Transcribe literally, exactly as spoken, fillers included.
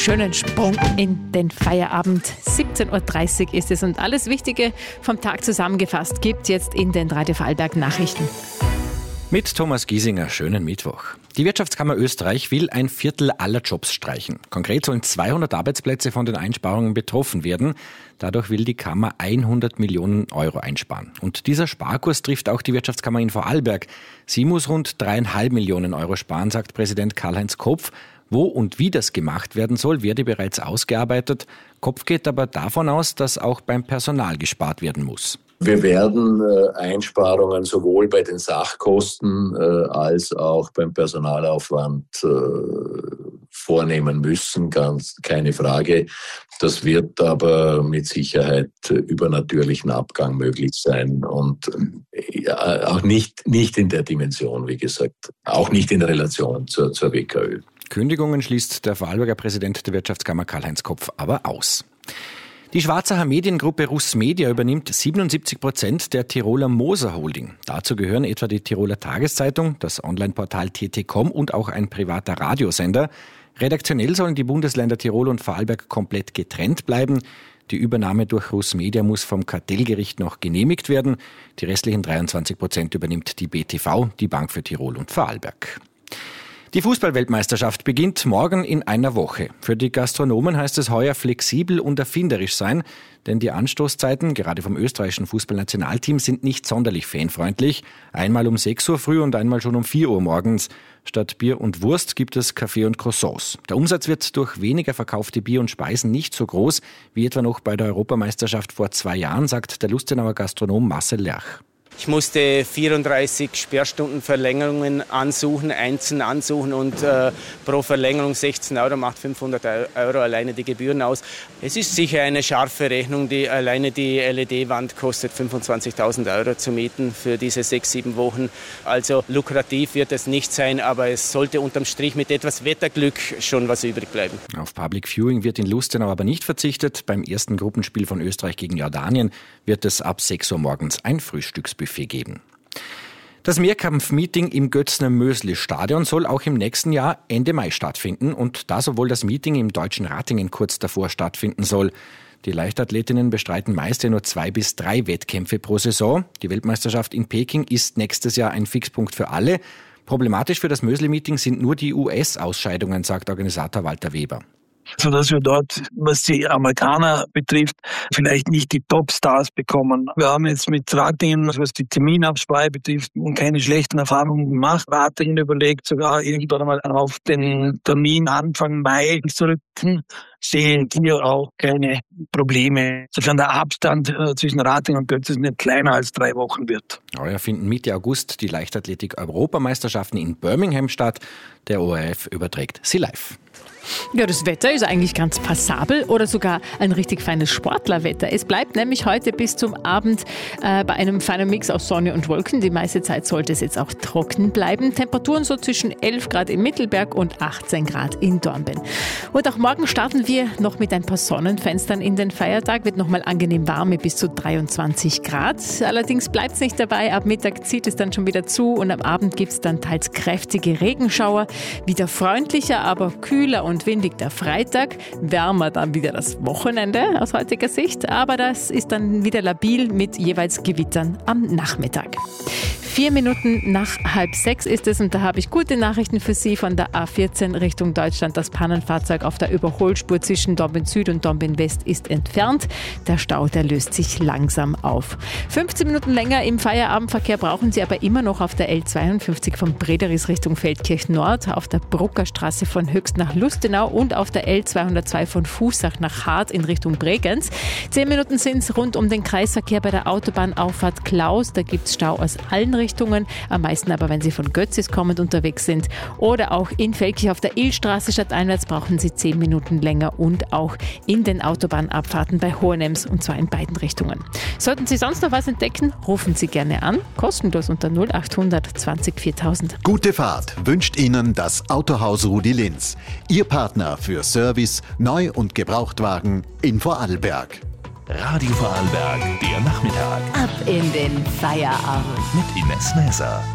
schönen Sprung in den Feierabend. siebzehn Uhr dreißig ist es und alles Wichtige vom Tag zusammengefasst gibt jetzt in den Radio Vorarlberg Nachrichten. Mit Thomas Giesinger, schönen Mittwoch. Die Wirtschaftskammer Österreich will ein Viertel aller Jobs streichen. Konkret sollen zweihundert Arbeitsplätze von den Einsparungen betroffen werden. Dadurch will die Kammer hundert Millionen Euro einsparen. Und dieser Sparkurs trifft auch die Wirtschaftskammer in Vorarlberg. Sie muss rund dreieinhalb Millionen Euro sparen, sagt Präsident Karl-Heinz Kopf. Wo und wie das gemacht werden soll, werde bereits ausgearbeitet. Kopf geht aber davon aus, dass auch beim Personal gespart werden muss. Wir werden äh, Einsparungen sowohl bei den Sachkosten äh, als auch beim Personalaufwand äh, vornehmen müssen, ganz keine Frage. Das wird aber mit Sicherheit über natürlichen Abgang möglich sein und äh, auch nicht, nicht in der Dimension, wie gesagt, auch nicht in Relation zur, zur W K Ö. Kündigungen schließt der Vorarlberger Präsident der Wirtschaftskammer Karl-Heinz Kopf aber aus. Die Schwarzacher Mediengruppe Russ Media übernimmt siebenundsiebzig Prozent der Tiroler Moser Holding. Dazu gehören etwa die Tiroler Tageszeitung, das Online-Portal T T Punkt com und auch ein privater Radiosender. Redaktionell sollen die Bundesländer Tirol und Vorarlberg komplett getrennt bleiben. Die Übernahme durch Russ Media muss vom Kartellgericht noch genehmigt werden. Die restlichen dreiundzwanzig Prozent übernimmt die B T V, die Bank für Tirol und Vorarlberg. Die Fußball-Weltmeisterschaft beginnt morgen in einer Woche. Für die Gastronomen heißt es heuer flexibel und erfinderisch sein, denn die Anstoßzeiten, gerade vom österreichischen Fußballnationalteam, sind nicht sonderlich fanfreundlich. Einmal um sechs Uhr früh und einmal schon um vier Uhr morgens. Statt Bier und Wurst gibt es Kaffee und Croissants. Der Umsatz wird durch weniger verkaufte Bier und Speisen nicht so groß wie etwa noch bei der Europameisterschaft vor zwei Jahren, sagt der Lustenauer Gastronom Marcel Lerch. Ich musste vierunddreißig Sperrstundenverlängerungen ansuchen, einzeln ansuchen und äh, pro Verlängerung sechzehn Euro, macht fünfhundert Euro alleine die Gebühren aus. Es ist sicher eine scharfe Rechnung, die alleine die L E D-Wand kostet fünfundzwanzigtausend Euro zu mieten für diese sechs, sieben Wochen. Also lukrativ wird es nicht sein, aber es sollte unterm Strich mit etwas Wetterglück schon was übrig bleiben. Auf Public Viewing wird in Lustenau aber nicht verzichtet. Beim ersten Gruppenspiel von Österreich gegen Jordanien wird es ab sechs Uhr morgens ein Frühstücksbuffet geben. Das Mehrkampf-Meeting im Götzner-Mösli-Stadion soll auch im nächsten Jahr Ende Mai stattfinden und da sowohl das Meeting im deutschen Ratingen kurz davor stattfinden soll. Die Leichtathletinnen bestreiten meist nur zwei bis drei Wettkämpfe pro Saison. Die Weltmeisterschaft in Peking ist nächstes Jahr ein Fixpunkt für alle. Problematisch für das Mösli-Meeting sind nur die U S-Ausscheidungen, sagt Organisator Walter Weber. Sodass wir dort, was die Amerikaner betrifft, vielleicht nicht die Top-Stars bekommen. Wir haben jetzt mit Ratingen, was die Terminabsprache betrifft, keine schlechten Erfahrungen gemacht. Ratingen überlegt sogar irgendwann einmal auf den Termin Anfang Mai zu rücken. Sehen hier auch keine Probleme, sofern der Abstand zwischen Ratingen und Götzis nicht kleiner als drei Wochen wird. Heuer finden Mitte August die Leichtathletik-Europameisterschaften in Birmingham statt. Der O R F überträgt sie live. Ja, das Wetter ist eigentlich ganz passabel oder sogar ein richtig feines Sportlerwetter. Es bleibt nämlich heute bis zum Abend äh, bei einem feinen Mix aus Sonne und Wolken. Die meiste Zeit sollte es jetzt auch trocken bleiben. Temperaturen so zwischen elf Grad im Mittelberg und achtzehn Grad in Dornbirn. Und auch morgen starten wir noch mit ein paar Sonnenfenstern in den Feiertag. Wird nochmal angenehm warm mit bis zu dreiundzwanzig Grad. Allerdings bleibt es nicht dabei. Ab Mittag zieht es dann schon wieder zu und am Abend gibt es dann teils kräftige Regenschauer. Wieder freundlicher, aber kühler und und windig der Freitag, wärmer dann wieder das Wochenende aus heutiger Sicht, aber das ist dann wieder labil mit jeweils Gewittern am Nachmittag. Vier Minuten nach halb sechs ist es und da habe ich gute Nachrichten für Sie von der A vierzehn Richtung Deutschland. Das Pannenfahrzeug auf der Überholspur zwischen Dornbirn Süd und Dornbirn West ist entfernt. Der Stau, der löst sich langsam auf. fünfzehn Minuten länger im Feierabendverkehr brauchen Sie aber immer noch auf der L zweiundfünfzig von Brederis Richtung Feldkirch Nord, auf der Bruckerstraße von Höchst nach Lustenau und auf der L zweihundertzwei von Fußach nach Hart in Richtung Bregenz. Zehn Minuten sind es rund um den Kreisverkehr bei der Autobahnauffahrt Klaus. Da gibt es Stau aus allen Richtungen, am meisten aber, wenn Sie von Götzis kommend unterwegs sind. Oder auch in Feldkirch auf der Illstraße stadteinwärts brauchen Sie zehn Minuten länger und auch in den Autobahnabfahrten bei Hohenems und zwar in beiden Richtungen. Sollten Sie sonst noch was entdecken, rufen Sie gerne an, kostenlos unter null achthundert zwanzig viertausend. Gute Fahrt wünscht Ihnen das Autohaus Rudi Linz, Ihr Partner für Service, Neu- und Gebrauchtwagen in Vorarlberg. Radio Vorarlberg, der Nachmittag. Ab in den Feierabend. Mit Ines Näser.